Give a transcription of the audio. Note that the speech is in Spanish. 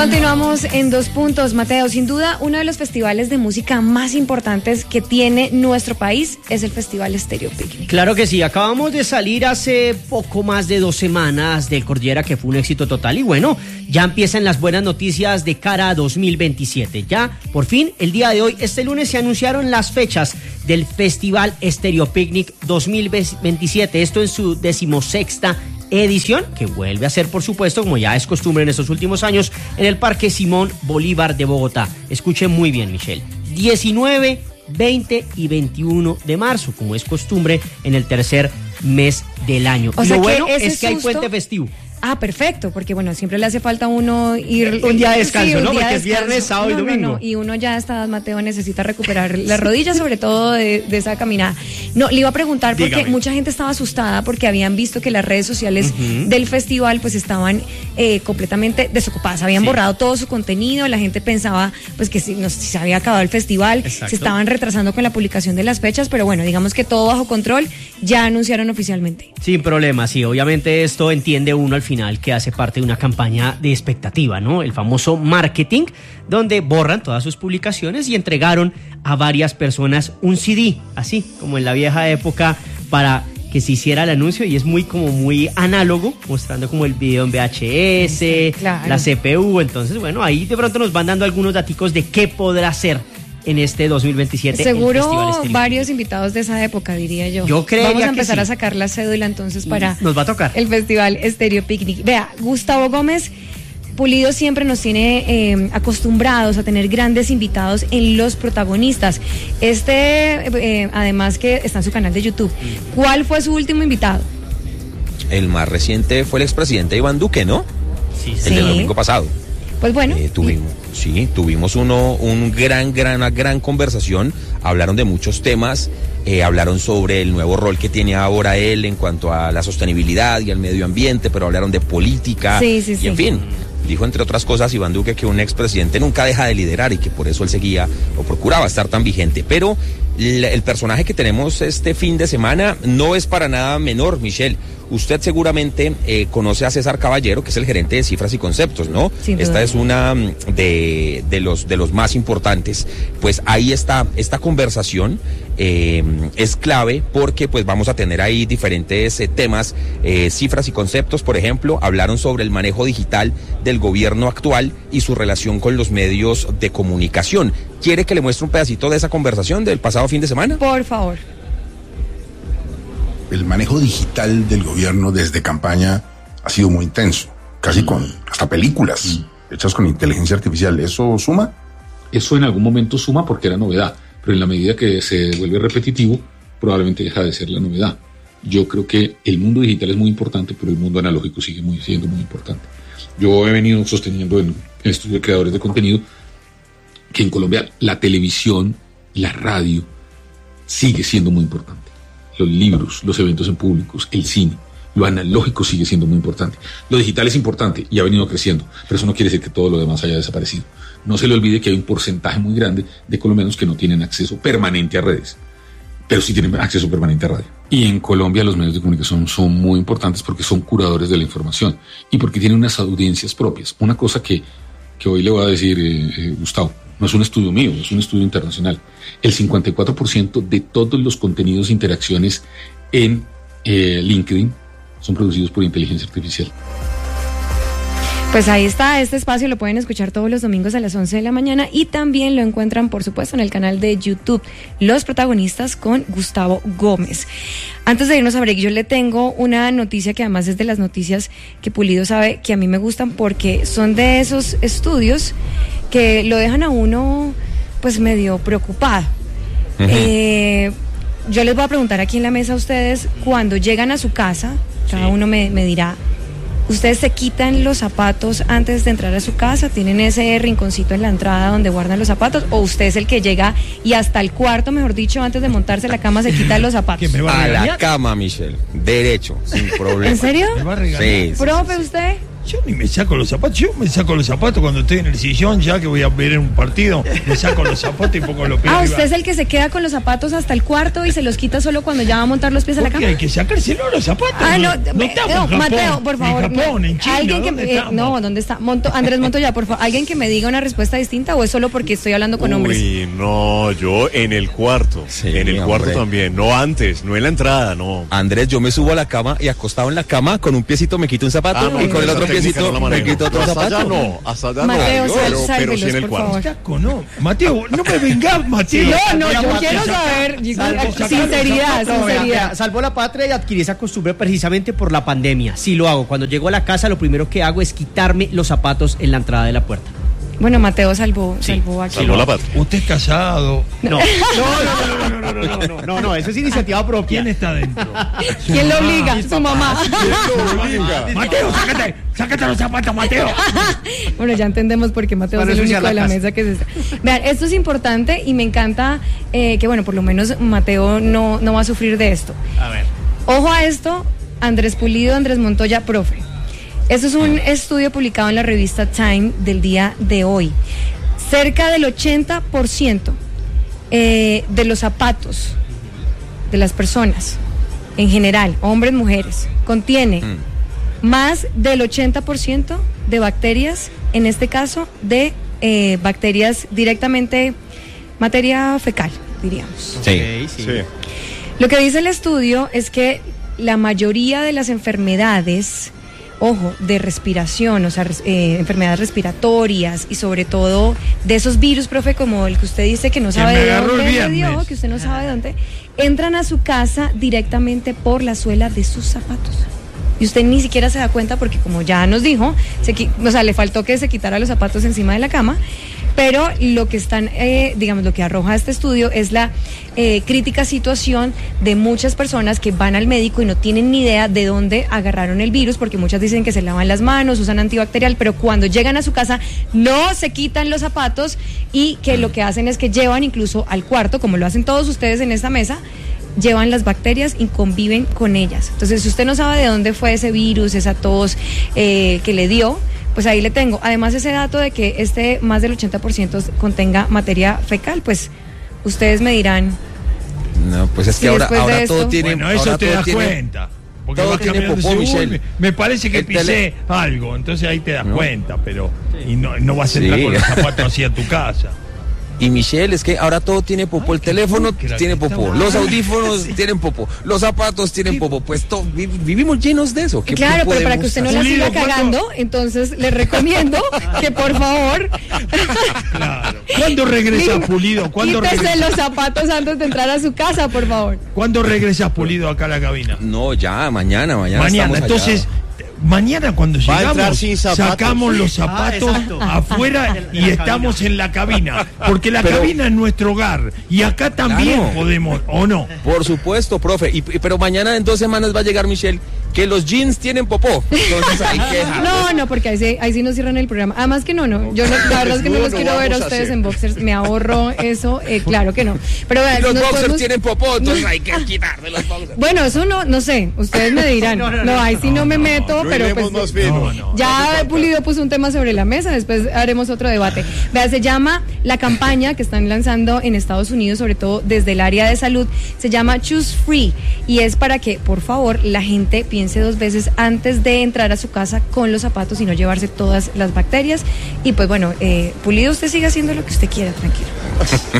Continuamos en Dos Puntos, Mateo. Sin duda, uno de los festivales de música más importantes que tiene nuestro país es el Festival Estéreo Picnic. Claro que sí, acabamos de salir hace poco más de 2 semanas del Cordillera, que fue un éxito total, y bueno, ya empiezan las buenas noticias de cara a 2027. Ya, por fin, el día de hoy, este lunes, se anunciaron las fechas del Festival Estéreo Picnic 2027, esto en su 16ª edición, que vuelve a ser, por supuesto, como ya es costumbre en estos últimos años, en el Parque Simón Bolívar de Bogotá. Escuchen muy bien, Michelle. 19, 20 y 21 de marzo, como es costumbre en el tercer mes del año. O sea, lo bueno que es que hay puente festivo. Ah, perfecto, porque bueno, siempre le hace falta a uno ir... Un día de descanso, sí, ¿no? Porque es viernes, sábado y domingo. No, y uno ya está, Mateo, necesita recuperar las rodillas, sobre todo de esa caminada. No, le iba a preguntar porque Dígame. mucha gente estaba asustada porque habían visto que las redes sociales del festival pues estaban completamente desocupadas, habían borrado todo su contenido, la gente pensaba pues que si se había acabado el festival, Exacto. se estaban retrasando con la publicación de las fechas, pero bueno, digamos que todo bajo control, ya anunciaron oficialmente. Sin problema, sí, obviamente esto entiende uno al final que hace parte de una campaña de expectativa, ¿no? El famoso marketing, donde borran todas sus publicaciones y entregaron a varias personas un CD, así como en la vieja época, para que se hiciera el anuncio, y es muy análogo, mostrando como el video en VHS, claro, la CPU. Entonces, bueno, ahí de pronto nos van dando algunos daticos de qué podrá ser en este 2027. Seguro varios invitados de esa época, diría yo. Yo creería Vamos a empezar que a sí. sacar la cédula entonces para nos va a tocar el Festival Estéreo Picnic. Vea, Gustavo Gómez Pulido siempre nos tiene acostumbrados a tener grandes invitados en Los Protagonistas. Además que está en su canal de YouTube. ¿Cuál fue su último invitado? El más reciente fue el expresidente Iván Duque, ¿no? Sí, El del domingo pasado. Pues bueno. Tuvimos una gran conversación. Hablaron de muchos temas, hablaron sobre el nuevo rol que tiene ahora él en cuanto a la sostenibilidad y al medio ambiente, pero hablaron de política y en fin. Dijo, entre otras cosas, Iván Duque, que un expresidente nunca deja de liderar y que por eso él seguía o procuraba estar tan vigente. Pero el personaje que tenemos este fin de semana no es para nada menor, Michelle. Usted seguramente conoce a César Caballero, que es el gerente de Cifras y Conceptos, ¿no? Esta es una de los más importantes. Pues ahí está esta conversación. Es clave porque pues vamos a tener ahí diferentes temas. Cifras y Conceptos, por ejemplo, hablaron sobre el manejo digital del gobierno actual y su relación con los medios de comunicación. ¿Quiere que le muestre un pedacito de esa conversación del pasado fin de semana? Por favor. El manejo digital del gobierno desde campaña ha sido muy intenso, casi con hasta películas hechas con inteligencia artificial. ¿Eso suma? Eso en algún momento suma porque era novedad, pero en la medida que se vuelve repetitivo, probablemente deja de ser la novedad. Yo creo que el mundo digital es muy importante, pero el mundo analógico sigue siendo muy importante. Yo he venido sosteniendo en el estudio de creadores de contenido que en Colombia la televisión, la radio, sigue siendo muy importante. Los libros, los eventos en públicos, el cine, lo analógico sigue siendo muy importante. Lo digital es importante y ha venido creciendo, pero eso no quiere decir que todo lo demás haya desaparecido. No se le olvide que hay un porcentaje muy grande de colombianos que no tienen acceso permanente a redes, pero sí tienen acceso permanente a radio. Y en Colombia los medios de comunicación son muy importantes porque son curadores de la información y porque tienen unas audiencias propias. Una cosa que hoy le voy a decir, Gustavo, no es un estudio mío, es un estudio internacional. El 54% de todos los contenidos e interacciones en LinkedIn son producidos por inteligencia artificial. Pues ahí está, este espacio lo pueden escuchar todos los domingos a las 11 de la mañana y también lo encuentran, por supuesto, en el canal de YouTube, Los Protagonistas con Gustavo Gómez. Antes de irnos a break, yo le tengo una noticia que además es de las noticias que Pulido sabe que a mí me gustan porque son de esos estudios que lo dejan a uno pues medio preocupado. Yo les voy a preguntar aquí en la mesa a ustedes, cuando llegan a su casa, cada uno me dirá, ¿ustedes se quitan los zapatos antes de entrar a su casa? ¿Tienen ese rinconcito en la entrada donde guardan los zapatos? ¿O usted es el que llega y hasta el cuarto, mejor dicho, antes de montarse a la cama se quita los zapatos? A la cama, Michelle. Derecho, sin problema. ¿En serio? Sí. ¿Profe, usted? Yo ni me saco los zapatos. Yo me saco los zapatos cuando estoy en el sillón, ya que voy a ver un partido. Me saco los zapatos y pongo los pies. ¿Usted es el que se queda con los zapatos hasta el cuarto y se los quita solo cuando ya va a montar los pies a la cama? Hay que sacárselo los zapatos. No, estamos en Japón, Mateo, por favor. En Japón, en China, alguien que ¿dónde está? Andrés Montoya, por favor, alguien que me diga una respuesta distinta, o es solo porque estoy hablando con hombres. Uy, no, yo en el cuarto. Sí, en el cuarto hombre. también. No antes, no en la entrada, no. Andrés, yo me subo a la cama y acostado en la cama con un piecito me quito un zapato y con el otro piecito me quito otro hasta zapato. allá no, hasta allá Mateo, no. Pero sí en el por cuarto. favor. Taco, no. Mateo, no me vengas, Mateo. No, yo quiero saber. Sinceridad. Salvo la patria y adquirí esa costumbre precisamente por la pandemia. Sí lo hago. Cuando llego a la casa, lo primero que hago es quitarme los zapatos en la entrada de la puerta. Bueno, Mateo salvó aquí. Salvó la pata. Usted es casado. No, eso es iniciativa propia. ¿Quién está dentro? ¿Quién lo obliga? Su mamá. Mateo, sácate los zapatos, Mateo. Bueno, ya entendemos por qué Mateo es el único de la mesa que se está. Vean, esto es importante y me encanta que, bueno, por lo menos Mateo no va a sufrir de esto. A ver. Ojo a esto, Andrés Pulido, Andrés Montoya, profe. Esto es un estudio publicado en la revista Time del día de hoy. Cerca del 80% de los zapatos de las personas, en general, hombres, mujeres, contiene más del 80% de bacterias, en este caso de bacterias directamente, materia fecal, diríamos. Sí. Sí. Lo que dice el estudio es que la mayoría de las enfermedades, ojo, de respiración, o sea, enfermedades respiratorias y sobre todo de esos virus, profe, como el que usted dice que no sabe de dónde le dio, que usted no sabe de dónde, entran a su casa directamente por la suela de sus zapatos. Y usted ni siquiera se da cuenta porque, como ya nos dijo, le faltó que se quitara los zapatos encima de la cama. Pero lo que lo que arroja este estudio es la crítica situación de muchas personas que van al médico y no tienen ni idea de dónde agarraron el virus, porque muchas dicen que se lavan las manos, usan antibacterial, pero cuando llegan a su casa no se quitan los zapatos y que lo que hacen es que llevan incluso al cuarto, como lo hacen todos ustedes en esta mesa, llevan las bacterias y conviven con ellas. Entonces, si usted no sabe de dónde fue ese virus, esa tos que le dio, pues ahí le tengo. Además, ese dato de que más del 80% contenga materia fecal, pues ustedes me dirán. No, pues es que ahora todo tiene. Bueno, eso te das cuenta. Porque todo vas tiene caminando popó, y dices, Michelle. me parece que pisé algo, entonces ahí te das cuenta, pero y no vas a entrar con los zapatos así a tu casa. Y Michelle, es que ahora todo tiene popó. El teléfono tiene popó, los audífonos tienen popó, los zapatos tienen popó. Pues vivimos llenos de eso. Claro, pero para que usted no la siga cagando, entonces le recomiendo que por favor. Claro. ¿Cuándo regresa Pulido? Quítese los zapatos antes de entrar a su casa, por favor. ¿Cuándo regresa Pulido acá a la cabina? No, ya, mañana. Entonces, mañana cuando llegamos sacamos los zapatos afuera y estamos en la cabina, porque la cabina es nuestro hogar y acá también podemos, ¿o no? Por supuesto, profe, pero mañana en 2 semanas va a llegar Michelle que los jeans tienen popó. Entonces hay que No, porque ahí sí nos cierran el programa. Además que no, yo la verdad es que no los quiero ver a ustedes en boxers, me ahorro eso, claro que no. Pero vean, los boxers tienen popó, entonces hay que quitar de los boxers. Bueno, eso no sé, ustedes me dirán. No, ahí sí no me meto, pero pues ya Pulido puso un tema sobre la mesa, después haremos otro debate. Vea, se llama la campaña que están lanzando en Estados Unidos, sobre todo desde el área de salud, se llama Choose Free, y es para que, por favor, la gente piense 2 veces antes de entrar a su casa con los zapatos y no llevarse todas las bacterias. Y pues bueno, Pulido, usted sigue haciendo lo que usted quiera, tranquilo.